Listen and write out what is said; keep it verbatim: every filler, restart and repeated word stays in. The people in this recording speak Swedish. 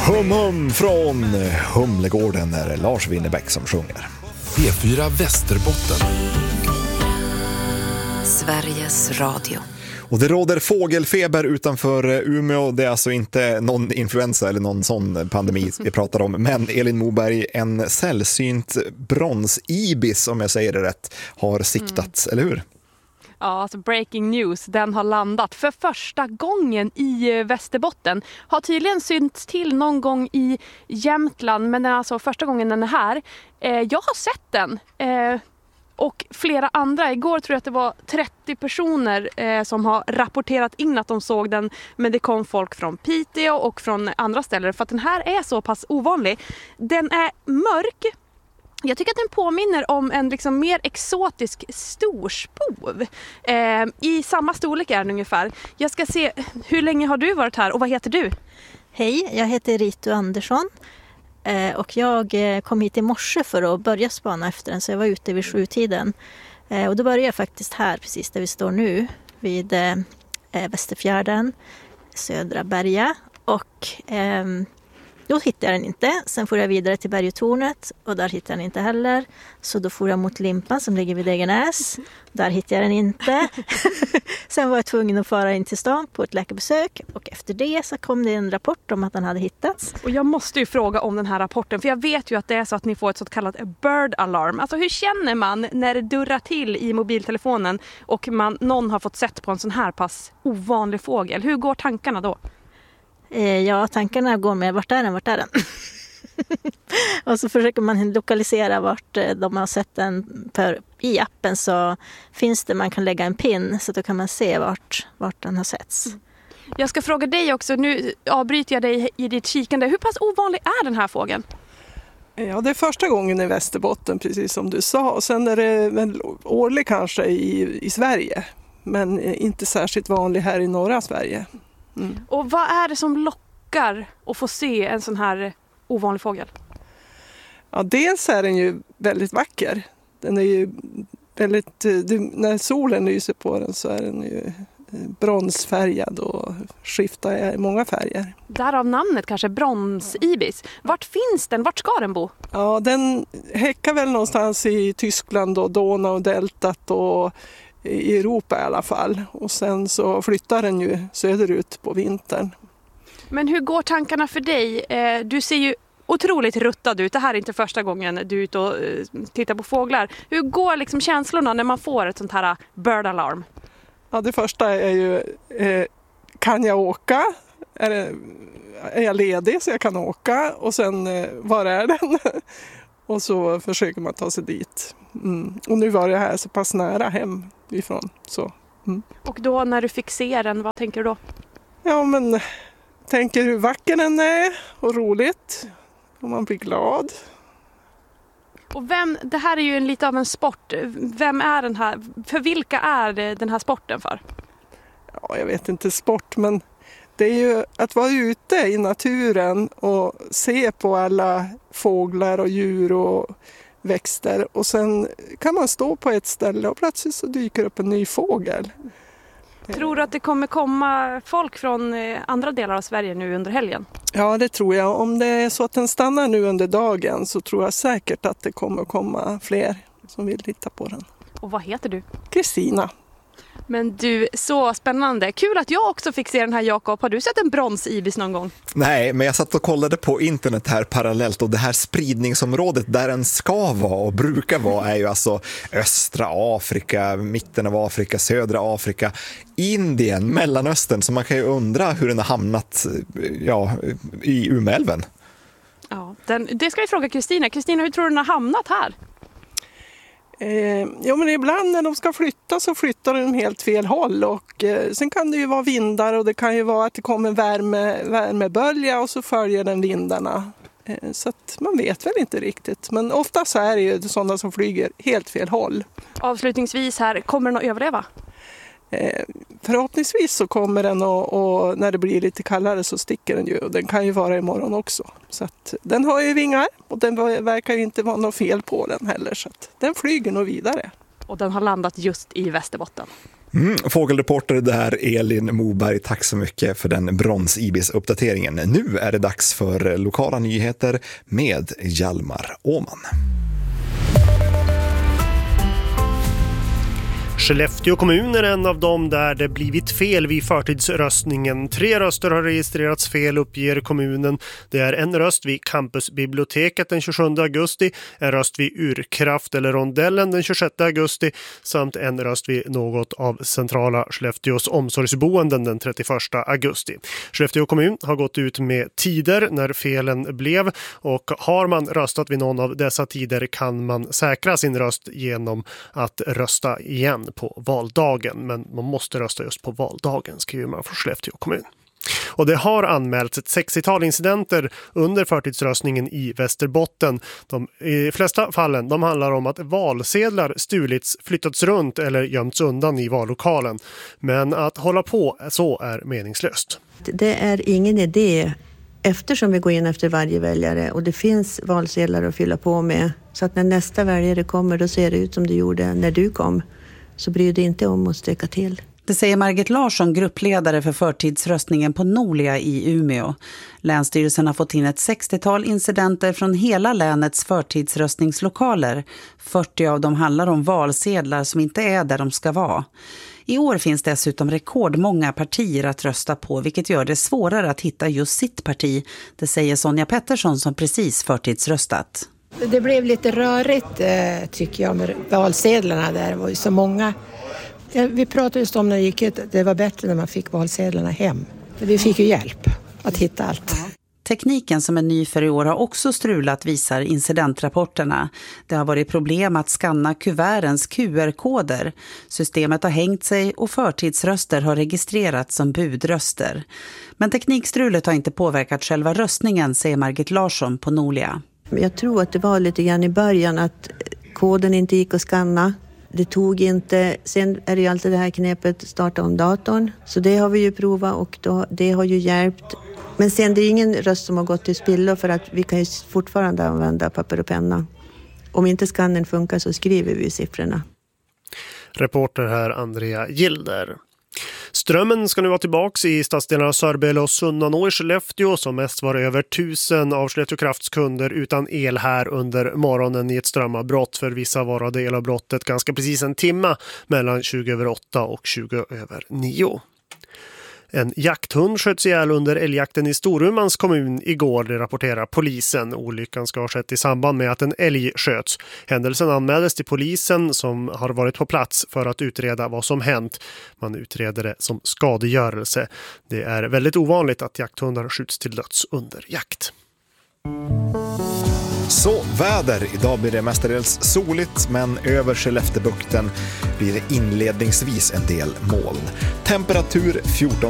Hum hum från Humlegården är det Lars Winnerbäck som sjunger. P fyra Västerbotten. Sveriges Radio. Och det råder fågelfeber utanför Umeå. Det är alltså inte någon influensa eller någon sån pandemi vi pratar om. Men Elin Moberg, en sällsynt brons-ibis, om jag säger det rätt, har siktats, mm. eller hur? Ja, alltså breaking news, den har landat för första gången i Västerbotten. Har tydligen synts till någon gång i Jämtland, men den är alltså första gången den är här. Eh, jag har sett den eh, och flera andra. Igår tror jag att det var trettio personer eh, som har rapporterat in att de såg den, men det kom folk från Piteå och från andra ställen för att den här är så pass ovanlig. Den är mörk. Jag tycker att den påminner om en liksom mer exotisk storspov. Eh, I samma storlek är den ungefär. Jag ska se, hur länge har du varit här och vad heter du? Hej, jag heter Ritu Andersson eh, och jag kom hit i morse för att börja spana efter den, så jag var ute vid sjutiden. Eh, och då började jag faktiskt här, precis där vi står nu, vid eh, Västerfjärden, Södra Berga, och eh, då hittade jag den inte. Sen får jag vidare till Bergtornet och där hittade jag den inte heller. Så då får jag mot Limpan som ligger vid Degenäs. Där hittade jag den inte. Sen var jag tvungen att fara in till stan på ett läkarbesök. Och efter det så kom det en rapport om att den hade hittats. Och jag måste ju fråga om den här rapporten. För jag vet ju att det är så att ni får ett så kallat bird alarm. Alltså hur känner man när det durrar till i mobiltelefonen och man, någon har fått sett på en sån här pass ovanlig fågel? Hur går tankarna då? Ja, tankarna går med vart är den, vart är den? Och så försöker man lokalisera vart de har sett den. För i appen så finns det, man kan lägga en pin så då kan man se vart, vart den har setts. Jag ska fråga dig också, nu avbryter jag dig i ditt kikande. Hur pass ovanlig är den här fågeln? Ja, det är första gången i Västerbotten, precis som du sa. Och sen är det väl årlig kanske i, i Sverige. Men inte särskilt vanlig här i norra Sverige. Mm. Och vad är det som lockar att få se en sån här ovanlig fågel? Ja, dels är den ju väldigt vacker. Den är ju väldigt, när solen lyser på den så är den ju bronsfärgad och skiftar i många färger. Därav namnet kanske brons-ibis. Vart finns den? Vart ska den bo? Ja, den häckar väl någonstans i Tyskland och Donau-deltat och i Europa i alla fall. Och sen så flyttar den ju söderut på vintern. Men hur går tankarna för dig? Du ser ju otroligt ruttad ut. Det här är inte första gången du är ute och tittar på fåglar. Hur går liksom känslorna när man får ett sånt här bird alarm? Ja, det första är ju, eh, kan jag åka? Är, det, är jag ledig så jag kan åka? Och sen, eh, var är den? Och så försöker man ta sig dit. Mm. Och nu var jag här så pass nära hem ifrån. Så, mm. Och då när du fick se den, vad tänker du då? Ja, men tänker hur vacker den är och roligt. Och man blir glad. Och vem, det här är ju en, lite av en sport. Vem är den här? För vilka är den här sporten för? Ja, jag vet inte sport, men det är ju att vara ute i naturen och se på alla fåglar och djur och växter. Och sen kan man stå på ett ställe och plötsligt så dyker upp en ny fågel. Tror du att det kommer komma folk från andra delar av Sverige nu under helgen? Ja, det tror jag. Om det är så att den stannar nu under dagen så tror jag säkert att det kommer komma fler som vill titta på den. Och vad heter du? Kristina. Men du, så spännande. Kul att jag också fick se den här, Jakob. Har du sett en brons-ibis någon gång? Nej, men jag satt och kollade på internet här parallellt och det här spridningsområdet där den ska vara och brukar vara är ju alltså östra Afrika, mitten av Afrika, södra Afrika, Indien, Mellanöstern. Så man kan ju undra hur den har hamnat ja, i Umeälven. Ja, den, det ska vi fråga Kristina. Kristina, hur tror du den har hamnat här? Eh, ja, men ibland när de ska flytta så flyttar de helt fel håll och eh, sen kan det ju vara vindar och det kan ju vara att det kommer värme, värmebölja och så följer den vindarna. Eh, så att man vet väl inte riktigt, men ofta så är det ju sådana som flyger helt fel håll. Avslutningsvis här, kommer den att överleva? Eh, förhoppningsvis så kommer den och, och när det blir lite kallare så sticker den ju och den kan ju vara imorgon också. Så att den har ju vingar och den verkar ju inte vara något fel på den heller så att den flyger nog vidare. Och den har landat just i Västerbotten. Mm, fågelreporter där Elin Moberg, tack så mycket för den brons-ibis-uppdateringen. Nu är det dags för lokala nyheter med Hjalmar Åman. Skellefteå kommun är en av dem där det blivit fel vid förtidsröstningen. Tre röster har registrerats fel, uppger kommunen. Det är en röst vid campusbiblioteket den tjugosjunde augusti, en röst vid Urkraft eller Rondellen den tjugosjätte augusti samt en röst vid något av centrala Skellefteås omsorgsboenden den trettioförsta augusti. Skellefteå kommun har gått ut med tider när felen blev, och har man röstat vid någon av dessa tider kan man säkra sin röst genom att rösta igen på valdagen, men man måste rösta just på valdagen, skriver man från Skellefteå kommun. Och det har anmälts ett sextiotal incidenter under förtidsröstningen i Västerbotten. De i flesta fallen de handlar om att valsedlar stulits, flyttats runt eller gömts undan i vallokalen. Men att hålla på så är meningslöst. Det är ingen idé eftersom vi går in efter varje väljare och det finns valsedlar att fylla på med. Så att när nästa väljare kommer då ser det ut som det gjorde när du kom. Så bryr det inte om att stöka till. Det säger Margit Larsson, gruppledare för förtidsröstningen på Nolia i Umeå. Länsstyrelsen har fått in ett sextiotal incidenter från hela länets förtidsröstningslokaler. fyrtio av dem handlar om valsedlar som inte är där de ska vara. I år finns dessutom rekordmånga partier att rösta på, vilket gör det svårare att hitta just sitt parti. Det säger Sonja Pettersson som precis förtidsröstat. Det blev lite rörigt tycker jag med valsedlarna där. Det var ju så många. Vi pratade just om när det gick ut. Det var bättre när man fick valsedlarna hem. Vi fick ju hjälp att hitta allt. Tekniken som är ny för i år har också strulat, visar incidentrapporterna. Det har varit problem att skanna kuvertens Q R-koder. Systemet har hängt sig och förtidsröster har registrerats som budröster. Men teknikstrulet har inte påverkat själva röstningen, säger Margit Larsson på Nolia. Jag tror att det var lite grann i början att koden inte gick att skanna. Det tog inte. Sen är det ju alltid det här knepet starta om datorn. Så det har vi ju provat och då, det har ju hjälpt. Men sen det är ingen röst som har gått till spillo för att vi kan ju fortfarande använda papper och penna. Om inte skannen funkar så skriver vi siffrorna. Reporter här Andrea Gilder. Strömmen ska nu vara tillbaka i stadsdelarna Sörbälle och Sunnanå i Skellefteå, som mest var över tusen av Skellefteå Krafts kunder utan el här under morgonen i ett strömavbrott. För vissa varade elavbrottet ganska precis en timme mellan tjugo över åtta och tjugo över nio. En jakthund sköts ihjäl under älgjakten i Storumans kommun igår, det rapporterar polisen. Olyckan ska ha skett i samband med att en älg sköts. Händelsen anmäldes till polisen som har varit på plats för att utreda vad som hänt. Man utreder det som skadegörelse. Det är väldigt ovanligt att jakthundar skjuts till döds under jakt. Så väder. Idag blir det mestadels soligt, men över Skelleftebukten blir det inledningsvis en del moln. Temperatur fjorton